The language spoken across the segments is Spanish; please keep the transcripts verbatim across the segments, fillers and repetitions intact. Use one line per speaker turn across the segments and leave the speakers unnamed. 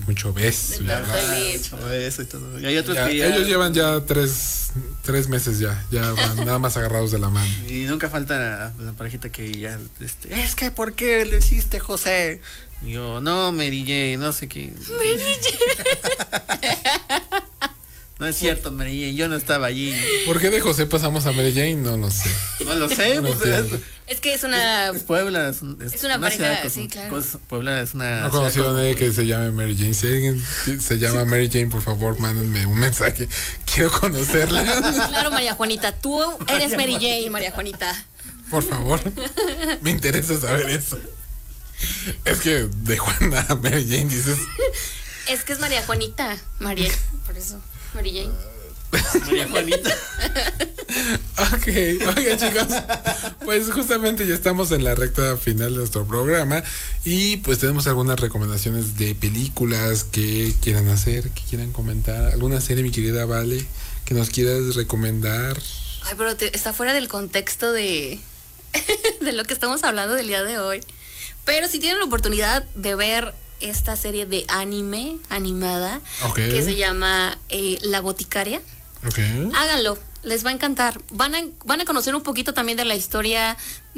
mucho beso.
Mucho beso y todo. Y hay otros
ya,
que ya...
Ellos llevan ya tres, tres meses ya, ya van nada más agarrados de la mano.
Y nunca falta la, la parejita que ya, este, es que ¿por qué le hiciste, José? Y yo, no, Mary Jane, no sé qué.
Mary Jane.
No es cierto, Mary Jane, yo no estaba allí.
¿Por qué de José pasamos a Mary Jane? No lo sé.
No lo sé,
No
pues,
entiendo.
Es que es una...
es, es Puebla. Es, es,
Es una pareja,
ciudad cos-
sí, claro.
cos- Puebla es una...
No
ciudad
conocí a nadie
cosmopolita.
que se llame Mary Jane. Si alguien se llama Mary Jane, por favor, mándenme un mensaje. Quiero conocerla.
Claro, María Juanita, tú eres Mary Jane, María Juanita.
Por favor. Me interesa saber eso. Es que de Juana a Mary Jane dices...
Es que es María Juanita, María, por eso, Mary Jane.
María Juanita.
Ok, oigan chicos, pues justamente ya estamos en la recta final de nuestro programa y pues tenemos algunas recomendaciones de películas que quieran hacer, que quieran comentar, alguna serie, mi querida Vale, que nos quieras recomendar.
Ay, pero te- está fuera del contexto de, de lo que estamos hablando del día de hoy. Pero si tienen la oportunidad de ver esta serie de anime animada
Ok.
que se llama eh, La Boticaria,
Ok.
háganlo, les va a encantar. Van a, van a conocer un poquito también de la historia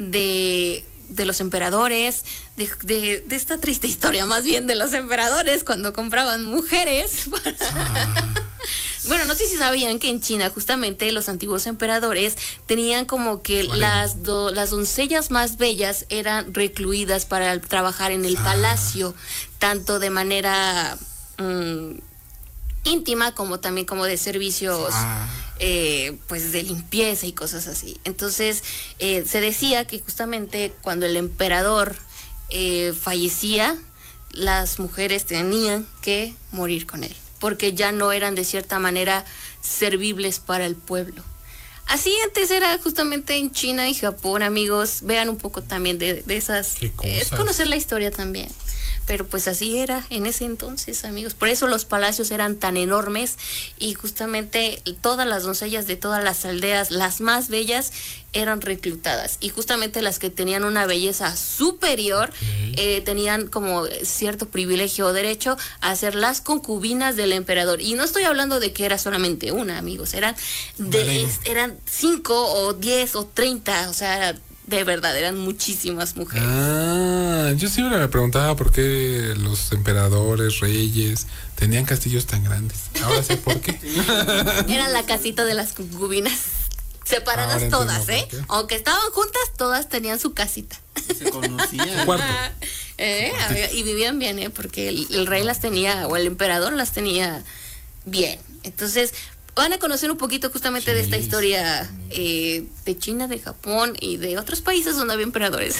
de, de los emperadores, de, de, de esta triste historia más bien de los emperadores cuando compraban mujeres. Para...
Ah.
Bueno, no sé si sabían que en China justamente los antiguos emperadores tenían como que
Vale.
las, do, las doncellas más bellas eran recluidas para trabajar en el
Ah.
palacio, tanto de manera... Mmm, íntima como también como de servicios
Ah.
eh, pues de limpieza y cosas así. Entonces eh, se decía que justamente cuando el emperador eh, fallecía, las mujeres tenían que morir con él porque ya no eran de cierta manera servibles para el pueblo. Así antes era justamente en China y Japón, amigos. Vean un poco también de, de esas.
Qué cosas.
Es conocer la historia también. Pero pues así era en ese entonces, amigos. Por eso los palacios eran tan enormes y justamente todas las doncellas de todas las aldeas, las más bellas, eran reclutadas. Y justamente las que tenían una belleza superior,
Ok.
eh, tenían como cierto privilegio o derecho a ser las concubinas del emperador. Y no estoy hablando de que era solamente una, amigos. Eran, de,
Vale.
es- eran cinco o diez o treinta, o sea... De verdad, eran muchísimas mujeres.
Ah, yo siempre me preguntaba por qué los emperadores, reyes, tenían castillos tan grandes. Ahora sé por qué.
Era la casita de las concubinas. Separadas
Ahora entiendo
todas, ¿eh?
por qué.
Aunque estaban juntas, todas tenían su casita.
Se conocía.
Cuarto.
¿Eh? Había- Y vivían bien, ¿eh? Porque el, el rey las tenía, o el emperador las tenía bien. Entonces, van a conocer un poquito justamente de esta
Sí.
historia eh, de China, de Japón y de otros países donde había emperadores.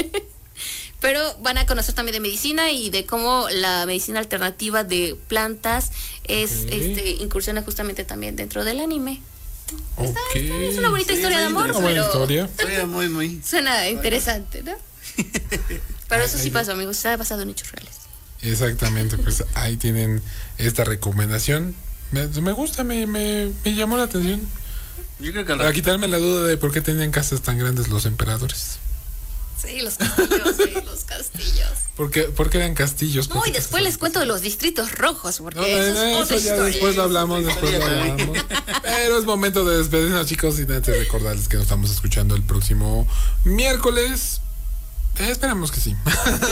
Pero van a conocer también de medicina y de cómo la medicina alternativa de plantas es
Ok.
este incursiona justamente también dentro del anime.
Ok.
Es una bonita
Sí,
historia de
muy
amor,
Una buena
pero
historia.
Suena muy, muy...
suena interesante, ¿no? Pero eso sí pasó, amigos, está basado en hechos reales.
Exactamente, pues ahí tienen esta recomendación. Me, me gusta, me, me, me llamó la atención.
Yo creo que al
Para
ratito-
quitarme la duda de por qué tenían casas tan grandes los emperadores.
Sí, los castillos, sí, los castillos.
¿Por qué, por qué eran castillos? ¿Por
No,
qué
y después
casas?
les cuento de los distritos rojos, porque
No,
eso
no,
es
eso
otra
ya
historia.
después lo hablamos, después lo
Historia
hablamos. Pero es momento de despedirnos, chicos, y antes de recordarles que nos estamos escuchando el próximo miércoles. Eh, esperemos que sí.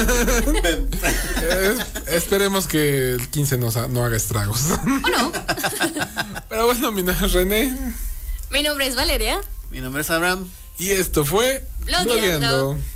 Es- esperemos que el quince nos ha- no haga estragos.
Bueno,
Pero bueno, mi nombre es René.
mi nombre es Valeria.
Mi nombre es Abraham.
Y esto fue
Blogueando.
Blogueando.